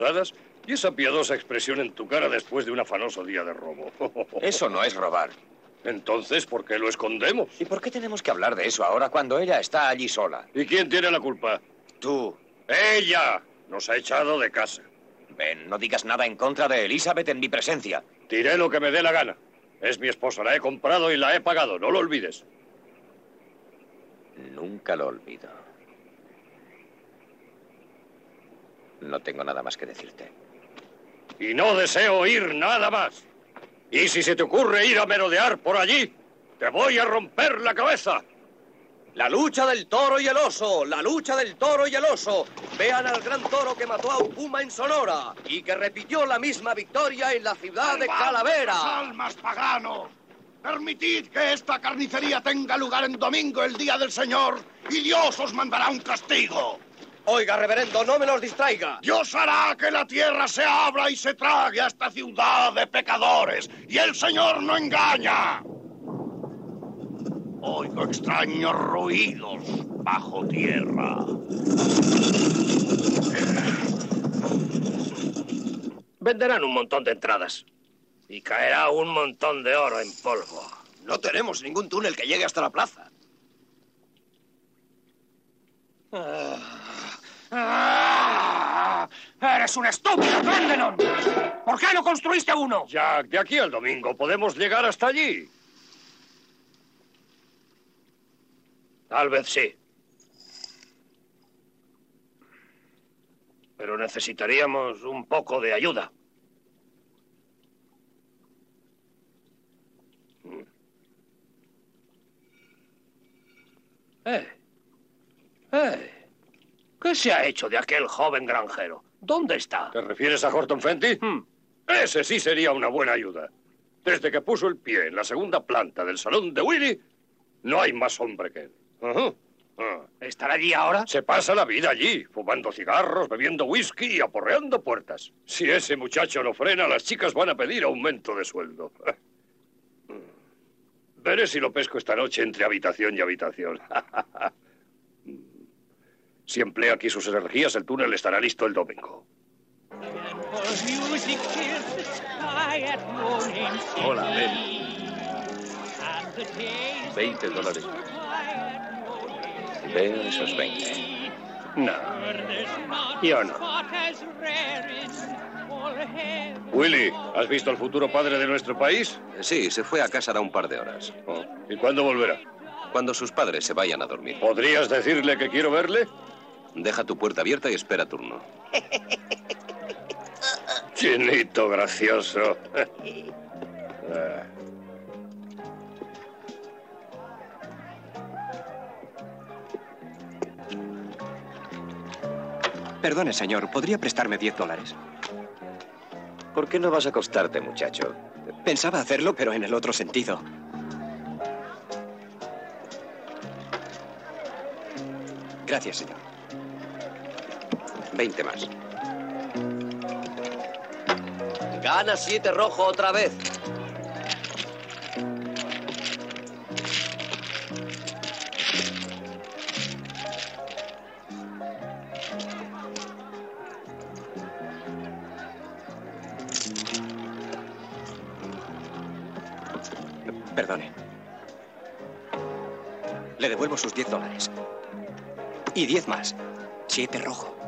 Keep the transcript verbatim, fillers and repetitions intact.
y esa piadosa expresión en tu cara después de un afanoso día de robo. Eso no es robar. Entonces, ¿por qué lo escondemos? ¿Y por qué tenemos que hablar de eso ahora cuando ella está allí sola? ¿Y quién tiene la culpa? Tú. ¡Ella! Nos ha echado de casa. Ben, no digas nada en contra de Elizabeth en mi presencia. Diré lo que me dé la gana. Es mi esposa, la he comprado y la he pagado, no lo olvides. Nunca lo olvido. No tengo nada más que decirte. Y no deseo oír nada más. Y si se te ocurre ir a merodear por allí, te voy a romper la cabeza. La lucha del toro y el oso, la lucha del toro y el oso. Vean al gran toro que mató a un puma en Sonora y que repitió la misma victoria en la ciudad de Calavera. ¡Almas, pagano! Permitid que esta carnicería tenga lugar en domingo, el día del Señor, y Dios os mandará un castigo. Oiga, reverendo, no me los distraiga. Dios hará que la tierra se abra y se trague a esta ciudad de pecadores, y el Señor no engaña. Oigo extraños ruidos bajo tierra. Venderán un montón de entradas. Y caerá un montón de oro en polvo. No tenemos ningún túnel que llegue hasta la plaza. ¡Ah! ¡Eres un estúpido, Glendenon! ¿Por qué no construiste uno? Jack, de aquí al domingo podemos llegar hasta allí. Tal vez sí. Pero necesitaríamos un poco de ayuda. ¡Eh! ¡Eh! ¿Qué se ha hecho de aquel joven granjero? ¿Dónde está? ¿Te refieres a Horton Fenty? Hmm. Ese sí sería una buena ayuda. Desde que puso el pie en la segunda planta del salón de Willy, no hay más hombre que él. Uh-huh. uh. ¿Estará allí ahora? Se pasa la vida allí, fumando cigarros, bebiendo whisky y aporreando puertas. Si ese muchacho no frena, las chicas van a pedir aumento de sueldo. Veré si lo pesco esta noche entre habitación y habitación. Si emplea aquí sus energías, el túnel estará listo el domingo. Hola, Ben. Veinte dólares. Veo esos veinte. No, yo no. Willy, ¿has visto al futuro padre de nuestro país? Sí, se fue a casa hará un par de horas. Oh. ¿Y cuándo volverá? Cuando sus padres se vayan a dormir. ¿Podrías decirle que quiero verle? Deja tu puerta abierta y espera turno. Chinito gracioso. Perdone, señor, ¿podría prestarme diez dólares? ¿Por qué no vas a acostarte, muchacho? Pensaba hacerlo, pero en el otro sentido. Gracias, señor. Veinte más. Gana siete rojo otra vez. Perdone. Le devuelvo sus diez dólares. Y diez más. Siete rojo.